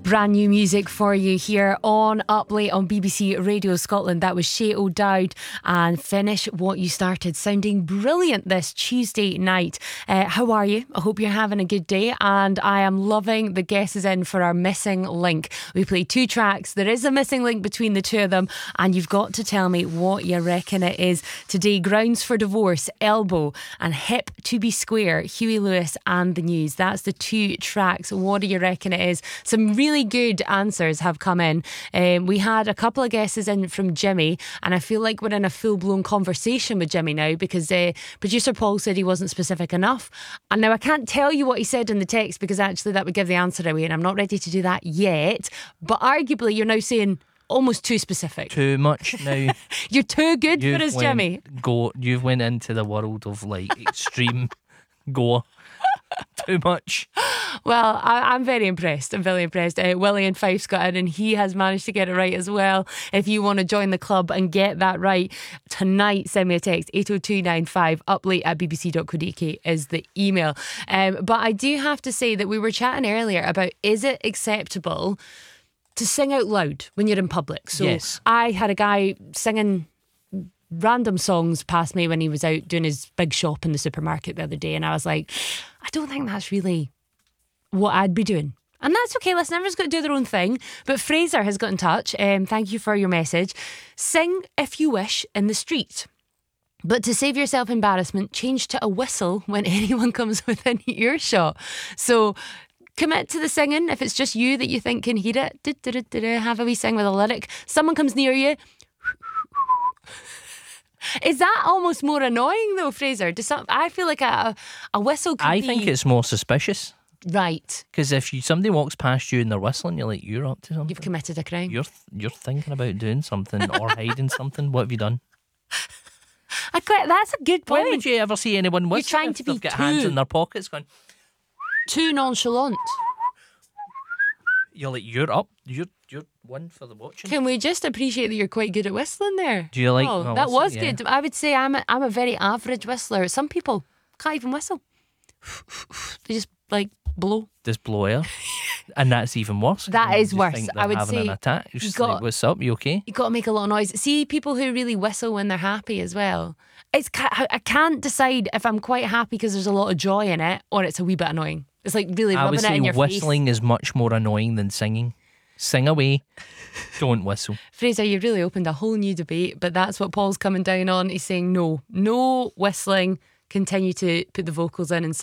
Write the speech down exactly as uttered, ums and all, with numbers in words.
Brand new music for you here on Up Late on B B C Radio Scotland. That was Shay O'Dowd and Finish What You Started, sounding brilliant this Tuesday night. Uh, how are you? I hope you're having a good day, and I am loving the guesses in for our missing link. We play two tracks. There is a missing link between the two of them, and you've got to tell me what you reckon it is. Today, Grounds for Divorce, Elbow, and Hip to Be Square, Huey Lewis and the News. That's the two tracks. What do you reckon it is? Some really good answers have come in. Um, we had a couple of guesses in from Jimmy, and I feel like we're in a full-blown conversation with Jimmy now because uh, producer Paul said he wasn't specific enough. And now I can't tell you what he said in the text because actually that would give the answer away, and I'm not ready to do that yet. But arguably you're now saying almost too specific. Too much now. You're too good You've for us, went, Jimmy. Go. You've went into the world of like extreme go. Too much. Well, I, I'm very impressed. I'm very impressed. Uh, Willie and Fife's got in, and he has managed to get it right as well. If you want to join the club and get that right tonight, send me a text. eight oh two nine five uplate at b b c dot co dot u k is the email. Um, but I do have to say that we were chatting earlier about, is it acceptable to sing out loud when you're in public? So yes. I had a guy singing random songs past me when he was out doing his big shop in the supermarket the other day, and I was like, I don't think that's really what I'd be doing. And that's okay, listen, everyone's got to do their own thing. But Fraser has got in touch. Um, thank you for your message. Sing if you wish in the street, but to save yourself embarrassment, change to a whistle when anyone comes within earshot. So commit to the singing. If it's just you that you think can hear it, do, do, do, do, do, have a wee sing with a lyric. Someone comes near you. Is that almost more annoying though, Fraser? Does some, I feel like a, a whistle could I be... think it's more suspicious. Right. Because if you, somebody walks past you and they're whistling, you're like, you're up to something. You've committed a crime. You're you're thinking about doing something or hiding something. What have you done? I quite, that's a good point. When would you ever see anyone whistling? You're trying if to they've be got too- hands in their pockets going... Too nonchalant. You're like, you're up. You're you're one for the watching. Can we just appreciate that you're quite good at whistling there? Do you like... Oh, well, that whistle? was Yeah. good. I would say I'm a, I'm a very average whistler. Some people can't even whistle. They just like blow. Just blow air. And that's even worse. That You is just worse. think I they're would having say an attack. You're you just got- like, what's up? You okay? You've got to make a lot of noise. See people who really whistle when they're happy as well. It's ca- I can't decide if I'm quite happy because there's a lot of joy in it, or it's a wee bit annoying. It's like really I rubbing would it say in your whistling face. is much more annoying than singing. Sing away. Don't whistle. Fraser, you've really opened a whole new debate, but that's what Paul's coming down on. He's saying no, no whistling. Continue to put the vocals in and